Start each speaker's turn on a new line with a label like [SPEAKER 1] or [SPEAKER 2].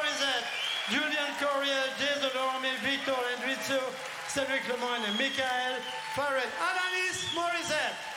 [SPEAKER 1] Morizette, Julian Corrier, Jason Dorame, Victor Endrizio, Cedric Lemoyne, Michael Farrell, Ananis Morizette.